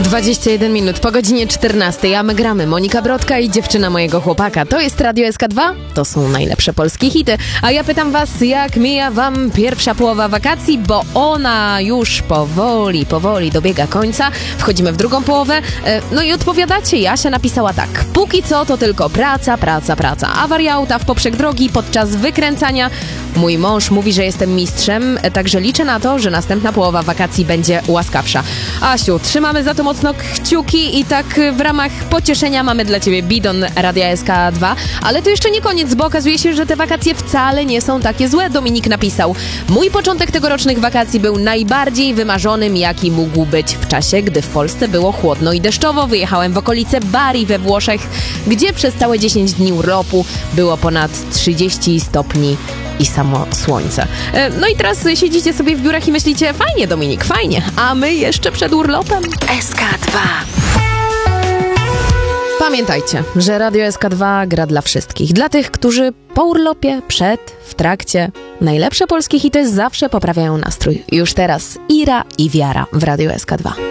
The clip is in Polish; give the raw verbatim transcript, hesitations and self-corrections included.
dwadzieścia jeden minut po godzinie czternastej, a my gramy Monika Brodka i dziewczyna mojego chłopaka. To jest Radio S K dwa, to są najlepsze polskie hity. A ja pytam was, jak mija wam pierwsza połowa wakacji, bo ona już powoli, powoli dobiega końca. Wchodzimy w drugą połowę. No i odpowiadacie, Jasia napisała tak. Póki co to tylko praca, praca, praca. Awaria auta w poprzek drogi podczas wykręcania. Mój mąż mówi, że jestem mistrzem, także liczę na to, że następna połowa wakacji będzie łaskawsza. Asiu, trzymamy za to mocno kciuki i tak w ramach pocieszenia mamy dla ciebie bidon Radia S K dwa, ale to jeszcze nie koniec, bo okazuje się, że te wakacje wcale nie są takie złe. Dominik napisał: mój początek tegorocznych wakacji był najbardziej wymarzonym, jaki mógł być w czasie, gdy w Polsce było chłodno i deszczowo. Wyjechałem w okolice Bari we Włoszech, gdzie przez całe dziesięć dni urlopu było ponad trzydzieści stopni i samo słońce. No i teraz siedzicie sobie w biurach i myślicie, fajnie Dominik, fajnie, a my jeszcze przed urlopem. S K dwa. Pamiętajcie, że Radio S K dwa gra dla wszystkich. Dla tych, którzy po urlopie, przed, w trakcie. Najlepsze polskie hity zawsze poprawiają nastrój. Już teraz Ira i Wiara w Radio S K dwa.